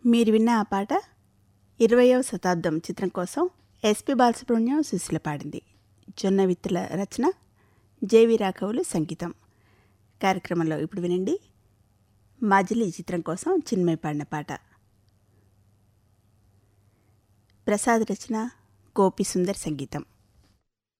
మీరు విన్న ఆ పాట 20వ శతాబ్దం చిత్రం కోసం ఎస్పి బాలసుబ్రహ్మణ్యం సుశీల పాడింది. జొన్న విత్తుల రచన, జేవి రాఘవులు సంగీతం. కార్యక్రమంలో ఇప్పుడు వినండి మజిలీ చిత్రం కోసం చిన్మయి పాడిన పాట. ప్రసాద్ రచన, గోపి సుందర్ సంగీతం.